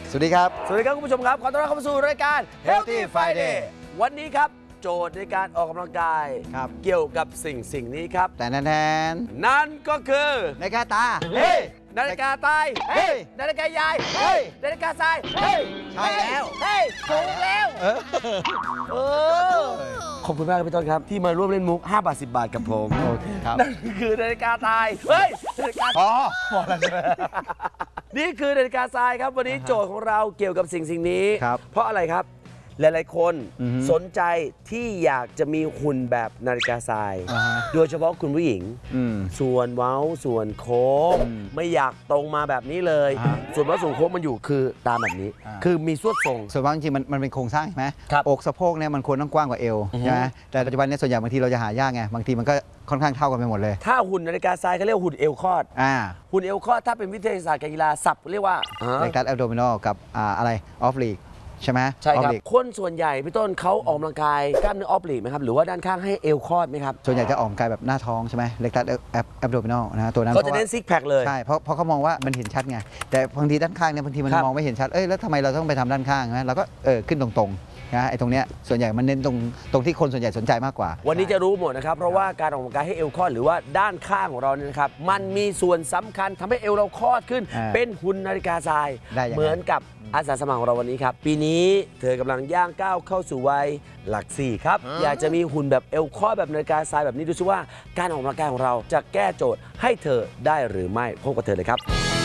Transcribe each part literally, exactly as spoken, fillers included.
สวัสดีครับสวัสดีครับคุณผู้ชมครับขอต้อนรับเข้าสู่รายการ Healthy Friday วันนี้ครับโจทย์ในการออกกำลังกายเกี่ยวกับสิ่งสิ่งนี้ครับแต่แทนนั่นก็คือนาฬิกาตาเฮ้ยนาฬิกาตายเฮ้ยนาฬิกายายเฮ้ยนาฬิกาทรายเฮ้ยใช่แล้วเฮ้ยถูกแล้วเออเออขอบคุณมากครับพี่ต้นครับที่มาร่วมเล่นมุกห้าบาทสิบบาทกับผมโอเคครับนั่นคือนาฬิกาตายเฮ้ยนาฬิกาอ๋อพอแล้วนี่คือนาฬิกาทรายครับวันนี้โจทย์ของเราเกี่ยวกับสิ่งสิ่งนี้ครับเพราะอะไรครับหลายๆคนอือฮึสนใจที่อยากจะมีหุ่นแบบนาฬิกาทรายอ่าฮะโดยเฉพาะคุณผู้หญิงอืมส่วนเว้าส่วนโค้งอืมไม่อยากตรงมาแบบนี้เลยอ่าส่วนเว้าส่วนโค้งมันอยู่คือตามแบบนี้อ่าคือมีสวดทรงส่วนมากจริงๆมันมันเป็นโครงสร้างใช่ไหมครับอกสะโพกเนี่ยมันควรต้องกว้างกว่าเอวอือฮึใช่ไหมแต่ปัจจุบันเนี่ยส่วนใหญ่บางทีเราจะหายากไงบางทีมันก็ค่อนข้างเท่ากันไปหมดเลยถ้าหุ่นนาฬิกาทรายเขาเรียกว่าหุ่นเอวคอดอ่าหุ่นเอวคอดถ้าเป็นวิทยาศาสตร์การกีฬาศัพท์เรียกว่าอ่าเล็กตัสแอบโดมินอลกับอ่าอะไรออฟลีกใช่ไหมใช่ครับ oblique คนส่วนใหญ่พี่ต้นเขาออกกำลังกายกล้ามเนื้อออฟลีกไหมครับหรือว่าด้านข้างให้เอวคอดไหมครับส่วนใหญ่จะออกกำลังกายแบบหน้าท้องใช่ไหมเล็กตัสแอบโดมินอลนะฮะตัวนั้นเขาเพจะราะว่าเน้นซิกแพคเลยใช่เพราะเพราะเขามองว่ามันเห็นชัดไงแต่บางทีด้านข้างเนี่ยบางทีมันครับมองไม่เห็นชัดเอ้ยแล้วทำไมเราต้องไปทำด้านข้างนะเราก็เออขึ้นตรงๆนะไอ้ตรงเนี้ยส่วนใหญ่มันเน้นตรงตรงที่คนส่วนใหญ่สนใจมากกว่าวันนี้จะรู้หมดนะครับ เพราะว่าการออกกำลังกายให้เอวคอดหรือว่าด้านข้างของเราเนี่ยนะครับ มันมีส่วนสำคัญทำให้เอวเราคอดขึ้นอ่าเป็นหุ่นนาฬิกาทรายได้ยังไงเหมือนกับอาสาสมัครของเราวันนี้ครับ ปีนี้เธอกำลังย่างก้าวเข้าสู่วัยหลักสี่ครับ อยากจะมีหุ่นแบบเอวคอดแบบนาฬิกาทรายแบบนี้ดูซิว่าการออกกำลังกายของเราจะแก้โจทย์ให้เธอได้หรือไม่พบกับเธอเลยครับ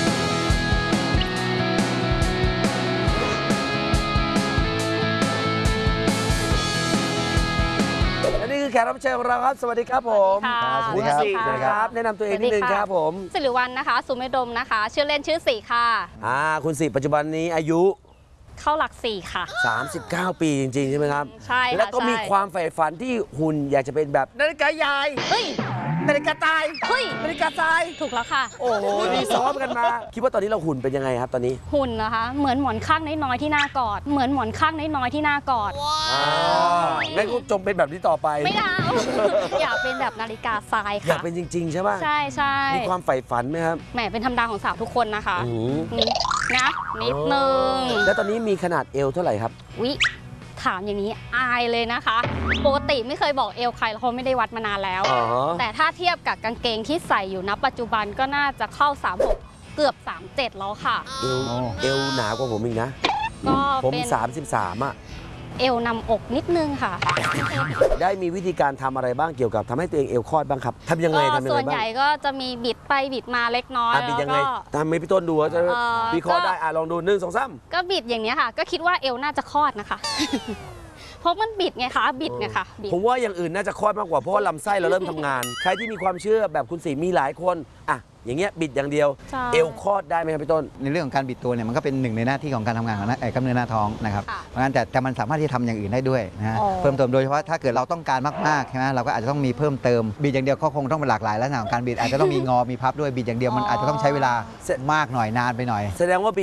และนี่คือแขกรับเชิญของเราครับ สวัสดีครับผมสวัสคุดีณครับสีนะครับแนะนำตัวเองนิดนึงครับผมสิริวัลย์นะคะสุเมธดมนะคะ ชื่อเล่นชื่อสีค่ะอ่าคุณสีปัจจุบันนี้อายุเข้าหลักสี่ค่ะสามสิบเก้า ปีจริง ๆ ใช่ไหมครับใช่ค่ะแล้วก็มีใช่ความใฝ่ฝันที่หุ่นอยากจะเป็นแบบนาฬิกายายเฮ้ยนาฬิกาตายเฮ้ยนาฬิกาทรายถูกแล้วค่ะโอ้โหนี่ซ้อมกันมา คิดว่าตอนนี้เราหุ่นเป็นยังไงครับตอนนี้หุ่นนะคะ เหมือนหมอนข้างน้อยๆที่หน้ากอด เหมือนหมอนข้างน้อยๆที่หน้ากอดอ่างั้นก็จงเป็นแบบนี้ต่อไปไม่เอา อยากเป็นแบบนาฬิกาทรายอยากค่ะเป็นจริง ๆ ใช่ป่ะใช่ใช่มีความใฝ่ฝันไหมครับแหมเป็นธรรมดาของสาวทุกคนนะคะอืมนี่นะนิดนึงแล้วตอนนี้มีขนาดเอวเท่าไหร่ครับวิถามอย่างนี้อายเลยนะคะ ปกติไม่เคยบอกเอวใครเพราะไม่ได้วัดมานานแล้วอ๋อแต่ถ้าเทียบกับกางเกงที่ใส่อยู่ณปัจจุบันก็น่าจะเข้าสามหกเกือบสามเจ็ดแล้วค่ะเอวเอวหนากว่าผมอีกนะก็ผมเป็นสามสิบสาม อ่ะเอวนำอกนิดนึงค่ะได้มีวิธีการทำอะไรบ้างเกี่ยวกับทำให้ตัวเองเอวคลอดบ้างครับทำยังไงก็ทำยังส่ไงวนใหบ้างญ่ก็จะมีบิดไปบิดมาเล็กน้อยอ่ะบิดแล้วยังไงก็ทำให้พี่ต้นดูว่าจะเอ่อวิเคราะห์ก็ได้อ่ะลองดูหนึ่งสองสามก็บิดอย่างเนี้ยค่ะ ก็คิดว่าเอวน่าจะคลอดนะคะ เพราะมันบิดไงคะบิดไงคะบิดผมว่าอย่างอื่นน่าจะคลอดมากกว่าเพราะว่าลำไส้เราเริ่มทำงาน ใครที่มีความเชื่อแบบคุณสีมีหลายคนอ่ะอย่างเงี้ยบิดอย่างเดียวใช่เอวคลอดได้ไหมครับพี่ต้นในเรื่องของการบิดตัวเนี่ยมันก็เป็นหนึ่งในหน้าที่ของการทำงานของหน้าเอ่อกล้ามเนื้อหน้าท้องนะครับค่ะเพราะฉะนั้นแต่แต่มันสามารถที่จะทำอย่างอื่นได้ด้วยนะฮะอ๋อเพิ่มเติมโดยเฉพาะถ้าเกิดเราต้องการมากๆใช่ไหมเราก็อาจจะต้องมีเพิ่มเติมบิดอย่างเดียวก็คงต้องเป็นหลากหลายลักษณะของการบิดอาจจะต้องมีงอมีพับด้วยบิดอย่างเดียวมันอาจจะต้องใช้เวลามากหน่อยนานไปหน่อยแสดงว่า